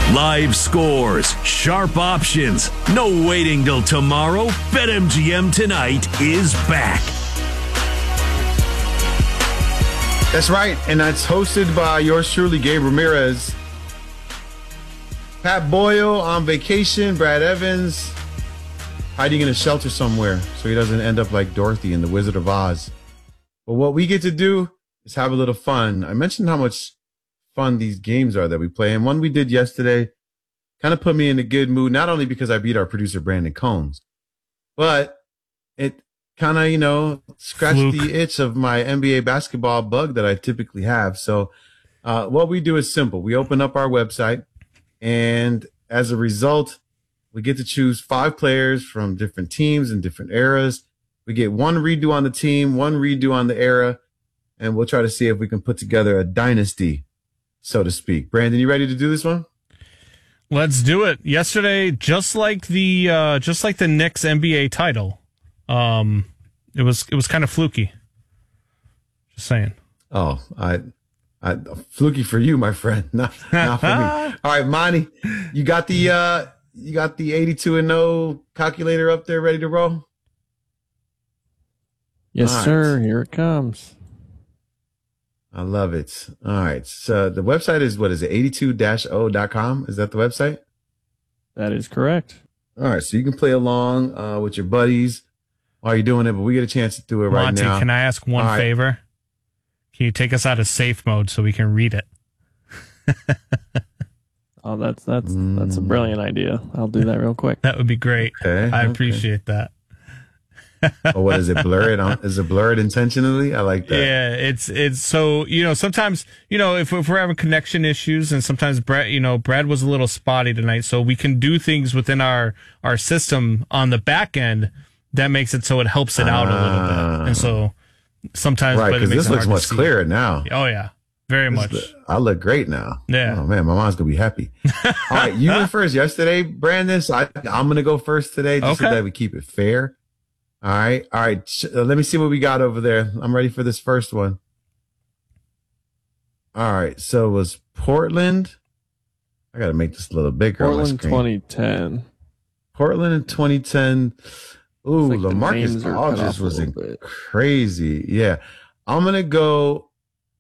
Live scores, sharp options, no waiting till tomorrow. BetMGM Tonight is back. That's right, and that's hosted by yours truly, Gabe Ramirez. Pat Boyle on vacation, Brad Evans hiding in a shelter somewhere so he doesn't end up like Dorothy in The Wizard of Oz. But what we get to do is have a little fun. I mentioned how much fun these games are that we play, and one we did yesterday kind of put me in a good mood, not only because I beat our producer Brandon Combs, but it kind of, scratched the itch of my NBA basketball bug that I typically have. So what we do is simple. We open up our website, and as a result, we get to choose 5 players from different teams and different eras. We get one redo on the team, one redo on the era, and we'll try to see if we can put together a dynasty, so to speak. Brandon, you ready to do this one? Let's do it. Yesterday, just like the Knicks NBA title, it was kind of fluky. Just saying. Oh, I fluky for you, my friend, not for me. All right, Monty, you got the 82-0 calculator up there, ready to roll? Yes, sir. Here it comes. I love it. All right. So the website is, what is it? 82-0.com. Is that the website? That is correct. All right. So you can play along with your buddies while you're doing it, but we get a chance to do it right Monty, now. Can I ask one favor? Can you take us out of safe mode so we can read it? Oh, that's a brilliant idea. I'll do that real quick. That would be great. Okay, I appreciate that. Oh, what is it? Blurred? Is it blurred intentionally? I like that. Yeah, it's so, sometimes, if we're having connection issues, and sometimes Brad was a little spotty tonight, so we can do things within our system on the back end that makes it so it helps it out a little bit. And so sometimes, right, because this looks much clearer now. Oh yeah, very much. I look great now. Yeah. Oh man, my mom's gonna be happy. All right, you went first yesterday, Brandon. So I'm gonna go first today, just so that we keep it fair. All right. Let me see what we got over there. I'm ready for this first one. All right. So it was Portland. I got to make this a little bigger. Portland 2010. Portland in 2010. Ooh, like LaMarcus Aldridge was crazy. Yeah. I'm going to go.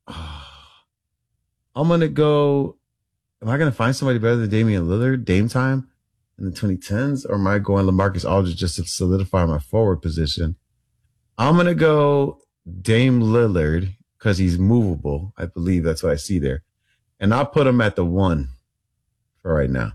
Am I going to find somebody better than Damian Lillard? Dame time? In the 2010s, or am I going LaMarcus Aldridge just to solidify my forward position? I'm going to go Dame Lillard because he's movable. I believe that's what I see there. And I'll put him at the 1 for right now.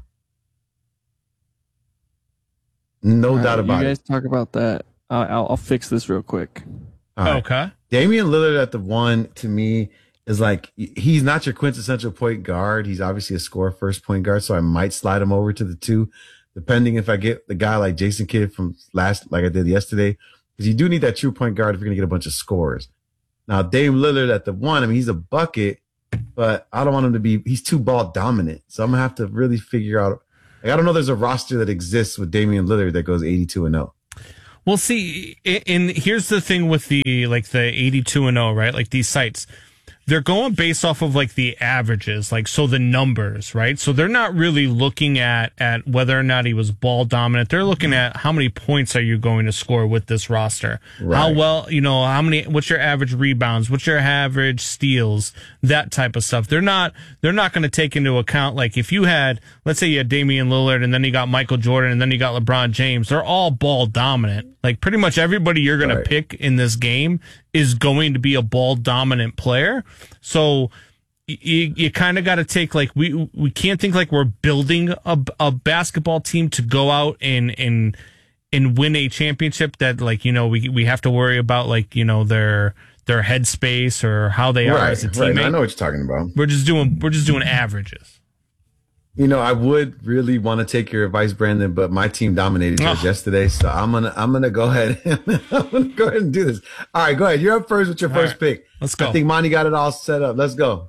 No doubt about it. You guys talk about that. I'll fix this real quick. Right. Okay. Damian Lillard at the 1 to me is like, he's not your quintessential point guard. He's obviously a score first point guard, so I might slide him over to the 2, depending if I get the guy like Jason Kidd from like I did yesterday, because you do need that true point guard if you're going to get a bunch of scores. Now, Dame Lillard at the 1, he's a bucket, but I don't want him to be, he's too ball dominant. So I'm going to have to really figure out, I don't know there's a roster that exists with Damian Lillard that goes 82-0. Well, see, and here's the thing with the 82-0, right? Like these sites, they're going based off of like the averages, like, so the numbers, right? So they're not really looking at whether or not he was ball dominant. They're looking at how many points are you going to score with this roster? Right. How well, what's your average rebounds? What's your average steals? That type of stuff. They're not going to take into account, like, if you had, let's say you had Damian Lillard and then you got Michael Jordan and then you got LeBron James, they're all ball dominant. Like, pretty much everybody you're going to pick in this game is going to be a ball dominant player. So you kind of got to take, like, we can't think like we're building a basketball team to go out and win a championship that, like, we have to worry about, like, their headspace or how they are as a teammate. Right. I know what you're talking about. We're just doing averages. I would really want to take your advice, Brandon, but my team dominated yours yesterday, so I'm gonna go ahead. And do this. All right, go ahead. You're up first with your first pick. Let's go. I think Monty got it all set up. Let's go.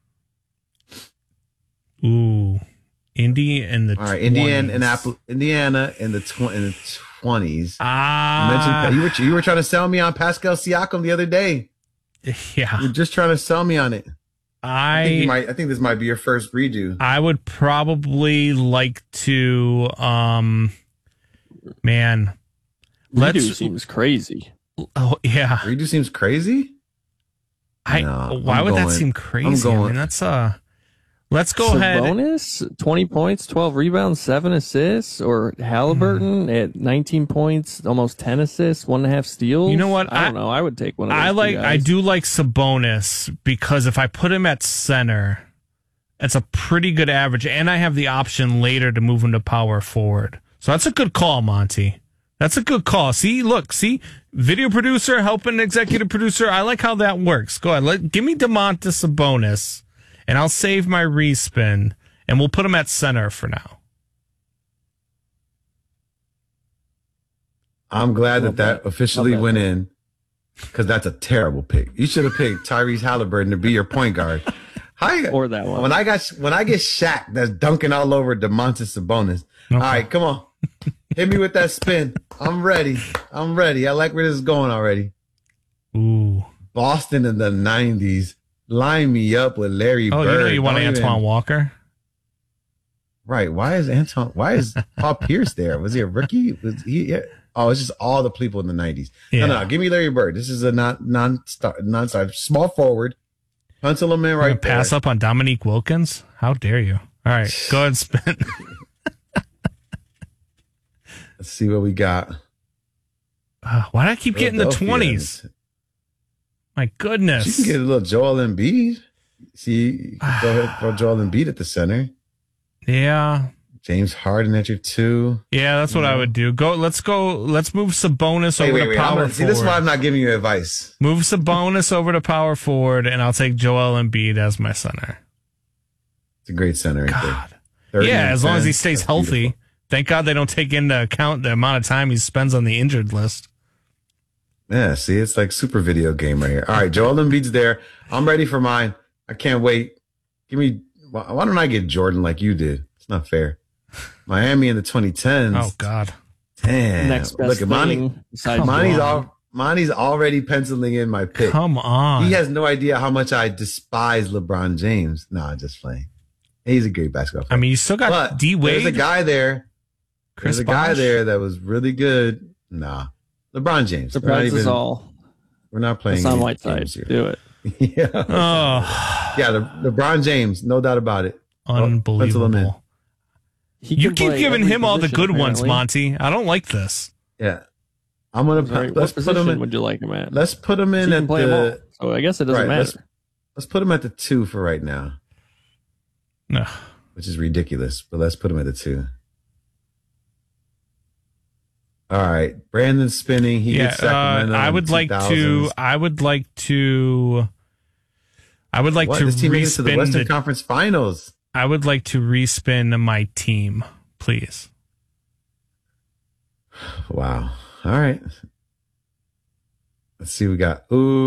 Ooh, Indy in the 20s. Indiana in the 20s. You were trying to sell me on Pascal Siakam the other day. Yeah, you're just trying to sell me on it. I think this might be your first redo. I would probably like to, man. Redo seems crazy. Oh yeah. Redo seems crazy. Why would that sean crazy? I mean, that's Let's go ahead. Bonus 20 points, 12 rebounds, 7 assists, or Halliburton at 19 points, almost 10 assists, 1.5 steals. You know what? I don't know. I would take one of those. I do like Sabonis because if I put him at center, it's a pretty good average, and I have the option later to move him to power forward. So that's a good call, Monty. That's a good call. See, video producer helping executive producer. I like how that works. Go ahead, give me Domantas Sabonis. And I'll save my respin, and we'll put him at center for now. I'm glad that officially went in, because that's a terrible pick. You should have picked Tyrese Halliburton to be your point guard. Or that one. When I get Shaq that's dunking all over Domantas Sabonis. Okay. All right, come on. Hit me with that spin. I'm ready. I like where this is going already. Ooh. Boston in the 90s. Line me up with Larry Bird. Oh, you know you want Antoine Walker? Right. Why is Paul Pierce there? Was he a rookie? Was he? Yeah. Oh, it's just all the people in the 90s. Yeah. No. Give me Larry Bird. This is a non-star. Small forward. Pencil him in right there. Pass up on Dominique Wilkins? How dare you? All right. Go ahead and spin. Let's see what we got. Why do I keep getting the 20s? My goodness. You can get a little Joel Embiid. See, you can go ahead and throw Joel Embiid at the center. Yeah. James Harden at your 2. Yeah, that's what I would do. Let's move Sabonis over to power forward. See, this is why I'm not giving you advice. Move Sabonis over to power forward, and I'll take Joel Embiid as my center. It's a great center right there. Yeah, as long as he stays healthy. Beautiful. Thank God they don't take into account the amount of time he spends on the injured list. Yeah, see, it's like super video game right here. All right, Joel Embiid's there. I'm ready for mine. I can't wait. Why don't I get Jordan like you did? It's not fair. Miami in the 2010s. Oh, God. Damn. Next best Look at Monty's already penciling in my pick. Come on. He has no idea how much I despise LeBron James. Nah, just playing. He's a great basketball player. I mean, you still got D-Wade. There's a guy there. Chris There's a guy there that was really good. Nah. LeBron James. Surprise us all. We're not playing. It's on Whiteside. Do it. Yeah. Oh. Yeah, LeBron James. No doubt about it. Unbelievable. You keep giving him all the good ones, Monty. I don't like this. Yeah. I'm going to let's put him in. Would you like him at? Let's put him in at the. So I guess it doesn't matter. Let's put him at the 2 for right now. No. Which is ridiculous, but let's put him at the 2. All right, Brandon's spinning. He gets Sacramento. I would like to This team makes it to the Western Conference Finals. I would like to respin my team, please. Wow. All right. Let's see what we got.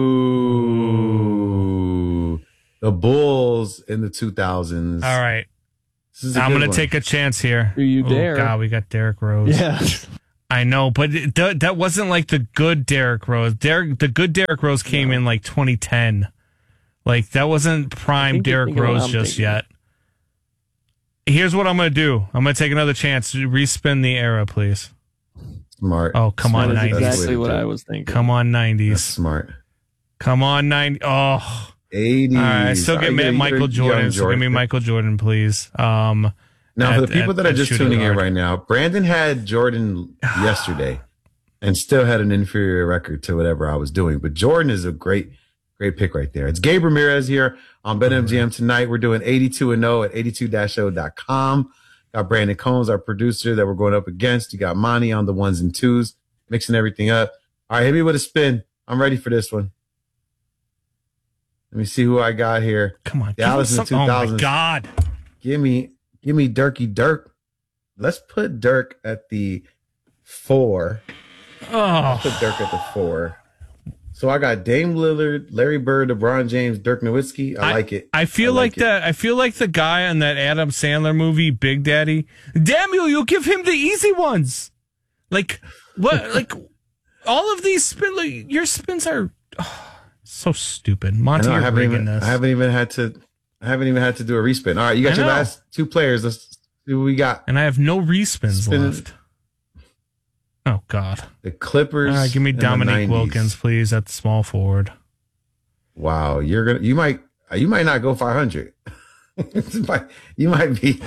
Ooh. The Bulls in the 2000s. All right. I'm going to take a chance here. Do you dare? Oh, God, we got Derrick Rose. Yeah. I know, but that wasn't like the good Derrick Rose. The good Derrick Rose came in like 2010. Like, that wasn't prime Derrick Rose just yet. Here's what I'm going to do. I'm going to take another chance. Respin the era, please. Smart. Oh, come on, 90s. That's exactly what I was thinking. Come on, 90s. That's smart. Come on, 90s. Oh. 80s. All right, still give me Michael Jordan. So give me Michael Jordan, please. Now, for the people that are just tuning in right now, Brandon had Jordan yesterday and still had an inferior record to whatever I was doing. But Jordan is a great pick right there. It's Gabe Ramirez here on BetMGM tonight. We're doing 82-0 at 82-0.com. Got Brandon Combs, our producer, that we're going up against. You got Monty on the 1s and 2s, mixing everything up. All right, hit me with a spin. I'm ready for this one. Let me see who I got here. Come on. Dallas in the 2000s. Oh, my God. Give me Dirky Dirk. Let's put Dirk at the 4. Oh. Put Dirk at the 4. So I got Dame Lillard, Larry Bird, LeBron James, Dirk Nowitzki. I like it. I feel like the guy on that Adam Sandler movie, Big Daddy. Damn you give him the easy ones. Like what? Like all of these your spins are so stupid. Monty, you're rigging this. I haven't even had to I haven't even had to do a respin. All right, you got I your know. last two players. Let's see what we got. And I have no respins Spin it. left. Oh, God. The Clippers. All right, give me in the Dominique 90s. Wilkins, please, at the small forward. Wow, you might not go 500. you might be.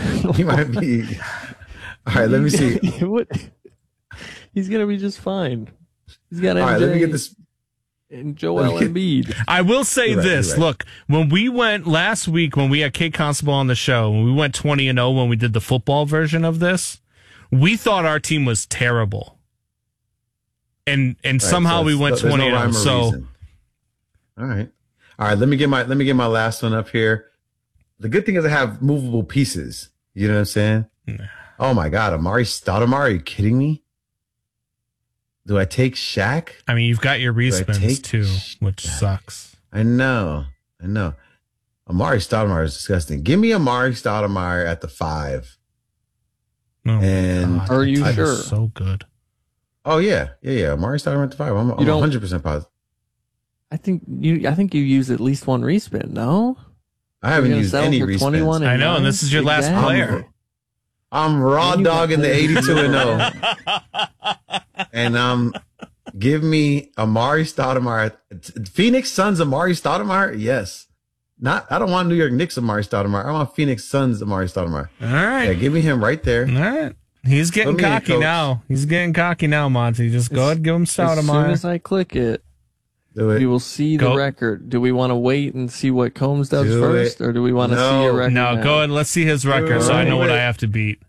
All right, let me see. What? He's gonna be just fine. He's got MJ All right, let me get this. and Joel Embiid. I will say You're right, this. you're right. Look, when we went last week, when we had Kate Constable on the show, when we went 20-0 when we did the football version of this, we thought our team was terrible. And somehow so we went there's no 20-0. rhyme or So reason. All right. Let me get my last one up here. The good thing is I have movable pieces. You know what I'm saying? Oh my God, Amari Stoudemire, are you kidding me? Do I take Shaq? I mean, you've got your respins take too, which sucks. I know. Amari Stoudemire is disgusting. Give me Amari Stoudemire at the 5. Oh, my And God. are you That is sure? So good. Oh yeah. Amari Stoudemire at the 5. I'm You don't- 100% positive. I think you use at least one respin. No, I haven't You're gonna used settle any for 21 respins. I know, and 9? this is your last Exactly. player. I'm raw And you got dogging the players 82 and 0. And give me Amari Stoudemire. Phoenix Suns Amari Stoudemire? Yes. I don't want New York Knicks Amari Stoudemire. I want Phoenix Suns Amari Stoudemire. All right. Yeah, give me him right there. All right. He's getting Put me in, cocky coach. now. He's getting cocky now, Monty. Just go ahead and give him As soon Stoudemire. as I click it, Do it. we will see the Go. record. Do we want to wait and see what Combs does Do first, it. or do we want to No. see a record? No, now? go ahead. Let's see his record so I know what Wait. I have to beat.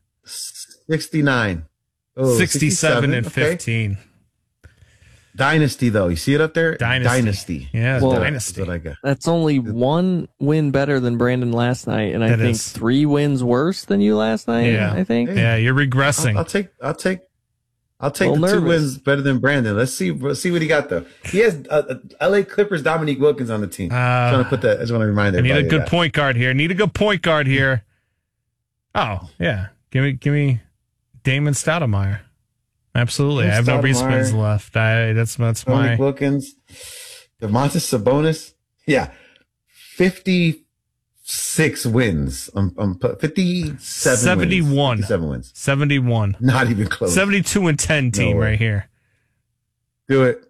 69. Oh, 67 and okay. 15. Dynasty, though. You see it up there? Dynasty. Yeah, it's Well, Dynasty. That's what I got. That's only one win better than Brandon last night, and I That think is. 3 wins worse than you last night. Yeah. I think. Yeah, you're regressing. I'll take A the little 2 nervous. wins better than Brandon. Let's see what he got though. He has LA Clippers Dominique Wilkins on the team. I just want to remind I need everybody. a good of that. point guard here. Oh, yeah. Give me Damon Stoudemire. Absolutely. I have no Stoudemire. respins left. That's Dominique my Wilkins, Domantas Sabonis. Yeah, 56 wins. 57 71. 57 wins. 71. Not even close. 72 and 10 team way. right here. Do it.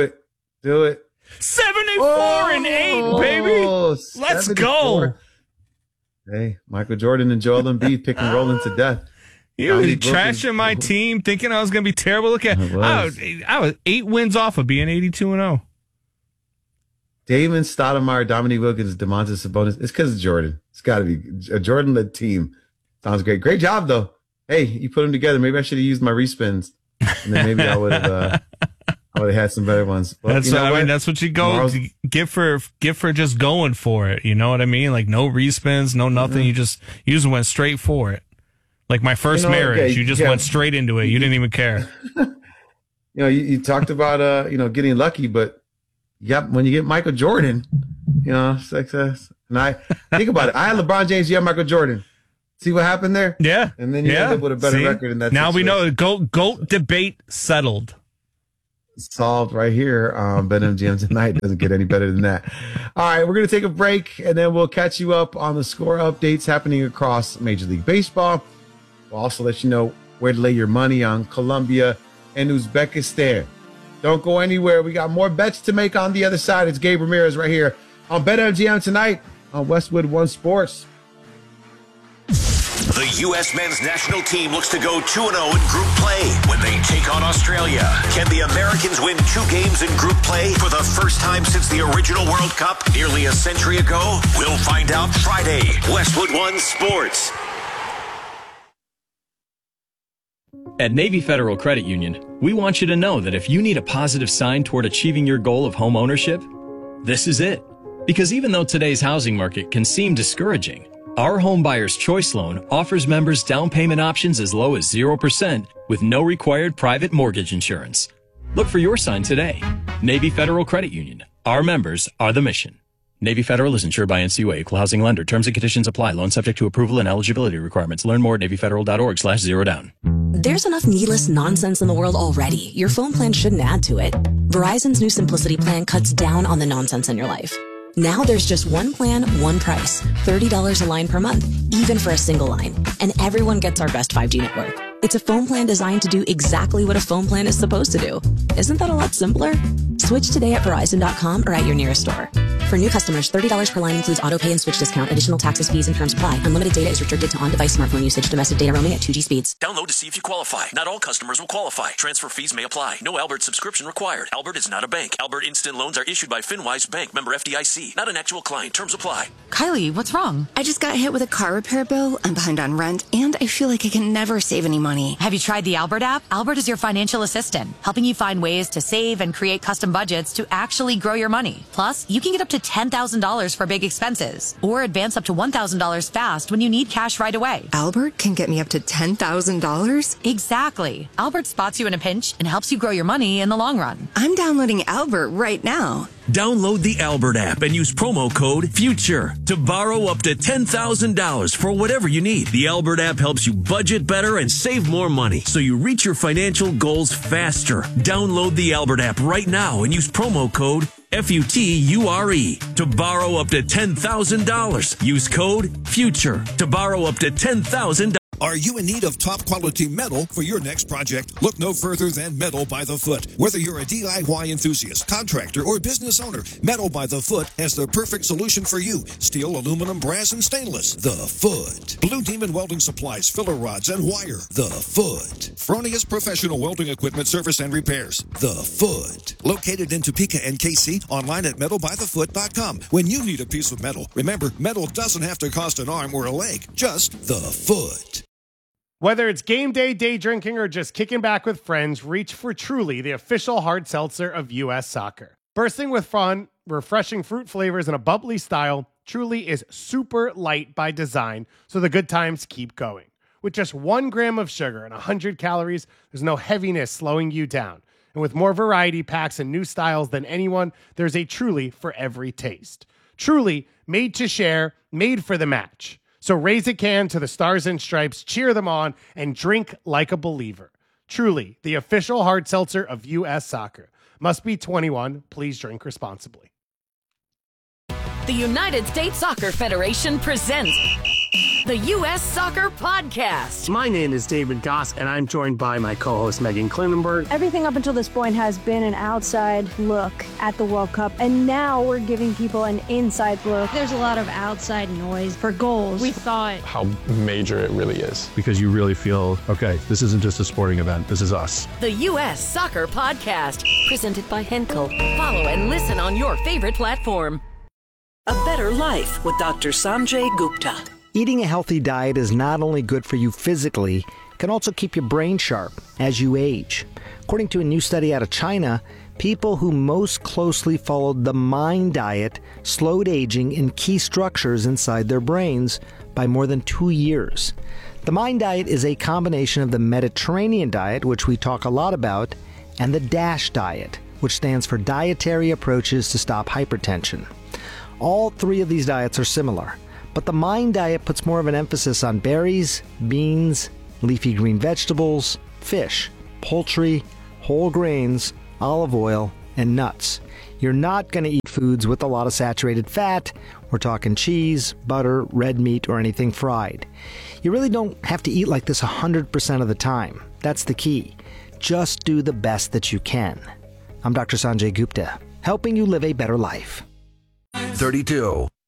74 and 8, baby. Let's 74. go. Hey, Michael Jordan and Joel Embiid pick and rolling to death. You was Dominique trashing Wilkins. my team, thinking I was going to be terrible. Look at I was. I was 8 wins off of being 82 and 0. Damon Stoudemire, Dominique Wilkins, Domantas Sabonis. It's because of Jordan. It's got to be a Jordan-led team. Sounds great. Great job, though. Hey, you put them together. Maybe I should have used my respins, and then maybe I would have had some better ones. But That's you know I what? mean that's what you go Tomorrow's- get for just going for it. You know what I mean? Like no respins, no nothing. You just went straight for it. Like my first You know, marriage, okay, you just yeah. went straight into it. You didn't even care. You talked about getting lucky, but when you get Michael Jordan, success. And I think about it. I had LeBron James, you have Michael Jordan. See what happened there? Yeah. And then you end up with a better See? record in that Now we situation. know GOAT debate settled. Solved right here. BetMGM tonight doesn't get any better than that. All right, we're going to take a break, and then we'll catch you up on the score updates happening across Major League Baseball. We'll also let you know where to lay your money on Colombia and Uzbekistan. Don't go anywhere. We got more bets to make on the other side. It's Gabe Ramirez right here on BetMGM tonight on Westwood One Sports. The U.S. men's national team looks to go 2-0 in group play when they take on Australia. Can the Americans win 2 games in group play for the first time since the original World Cup nearly a century ago? We'll find out Friday. Westwood One Sports. At Navy Federal Credit Union, we want you to know that if you need a positive sign toward achieving your goal of home ownership, this is it. Because even though today's housing market can seem discouraging, our Home Buyer's Choice Loan offers members down payment options as low as 0% with no required private mortgage insurance. Look for your sign today. Navy Federal Credit Union. Our members are the mission. Navy Federal is insured by NCUA, equal housing lender. Terms and conditions apply. Loan subject to approval and eligibility requirements. Learn more at NavyFederal.org/zerodown. There's enough needless nonsense in the world already. Your phone plan shouldn't add to it. Verizon's new Simplicity plan cuts down on the nonsense in your life. Now there's just one plan, one price. $30 a line per month, even for a single line. And everyone gets our best 5G network. It's a phone plan designed to do exactly what a phone plan is supposed to do. Isn't that a lot simpler? Switch today at Verizon.com or at your nearest store. For new customers, $30 per line includes auto pay and switch discount. Additional taxes, fees, and terms apply. Unlimited data is restricted to on-device smartphone usage. Domestic data roaming at 2G speeds. Download to see if you qualify. Not all customers will qualify. Transfer fees may apply. No Albert subscription required. Albert is not a bank. Albert Instant Loans are issued by FinWise Bank, member FDIC. Not an actual client. Terms apply. Kylie, what's wrong? I just got hit with a car repair bill. I'm behind on rent, and I feel like I can never save any money. Have you tried the Albert app? Albert is your financial assistant, helping you find ways to save and create custom budgets to actually grow your money. Plus, you can get up to $10,000 for big expenses, or advance up to $1,000 fast when you need cash right away. Albert can get me up to $10,000? Exactly. Albert spots you in a pinch and helps you grow your money in the long run. I'm downloading Albert right now. Download the Albert app and use promo code FUTURE to borrow up to $10,000 for whatever you need. The Albert app helps you budget better and save more money so you reach your financial goals faster. Download the Albert app right now and use promo code FUTURE to borrow up to $10,000. Use code FUTURE to borrow up to $10,000. Are you in need of top quality metal for your next project? Look no further than Metal by the Foot. Whether you're a DIY enthusiast, contractor, or business owner, Metal by the Foot has the perfect solution for you. Steel, aluminum, brass, and stainless. The Foot. Blue Demon Welding Supplies, filler rods, and wire. The Foot. Fronius Professional Welding Equipment Service and Repairs. The Foot. Located in Topeka and KC, online at metalbythefoot.com. When you need a piece of metal, remember, metal doesn't have to cost an arm or a leg, just the Foot. Whether it's game day, day drinking, or just kicking back with friends, reach for Truly, the official hard seltzer of U.S. Soccer. Bursting with fun, refreshing fruit flavors, and a bubbly style, Truly is super light by design, so the good times keep going. With just 1 gram of sugar and 100 calories, there's no heaviness slowing you down. And with more variety packs and new styles than anyone, there's a Truly for every taste. Truly, made to share, made for the match. So raise a can to the Stars and Stripes, cheer them on, and drink like a believer. Truly, the official hard seltzer of U.S. Soccer. Must be 21. Please drink responsibly. The United States Soccer Federation presents the U.S. Soccer Podcast. My name is David Goss, and I'm joined by my co-host Megan Klinenberg. Everything up until this point has been an outside look at the World Cup, and now we're giving people an inside look. There's a lot of outside noise for goals. We thought how major it really is. Because you really feel, okay, this isn't just a sporting event, this is us. The U.S. Soccer Podcast, presented by Henkel. Follow and listen on your favorite platform. A better life with Dr. Sanjay Gupta. Eating a healthy diet is not only good for you physically, it can also keep your brain sharp as you age. According to a new study out of China, people who most closely followed the MIND diet slowed aging in key structures inside their brains by more than 2 years. The MIND diet is a combination of the Mediterranean diet, which we talk a lot about, and the DASH diet, which stands for Dietary Approaches to Stop Hypertension. All 3 of these diets are similar. But the MIND diet puts more of an emphasis on berries, beans, leafy green vegetables, fish, poultry, whole grains, olive oil, and nuts. You're not going to eat foods with a lot of saturated fat. We're talking cheese, butter, red meat, or anything fried. You really don't have to eat like this 100% of the time. That's the key. Just do the best that you can. I'm Dr. Sanjay Gupta, helping you live a better life. 32.